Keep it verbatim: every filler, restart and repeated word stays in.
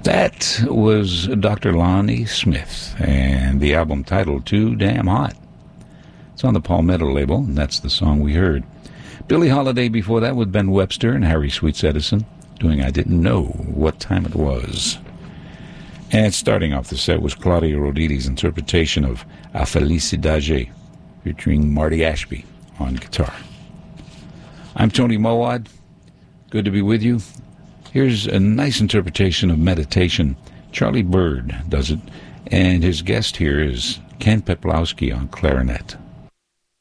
That was Doctor Lonnie Smith, and the album titled Too Damn Hot. It's on the Palmetto label, and that's the song we heard. Billie Holiday before that with Ben Webster and Harry Sweets Edison, doing I Didn't Know What Time It Was. And starting off the set was Claudio Roditi's interpretation of A Felicidade, featuring Marty Ashby on guitar. I'm Tony Mowad. Good to be with you. Here's a nice interpretation of Meditation. Charlie Bird does it, and his guest here is Ken Peplowski on clarinet.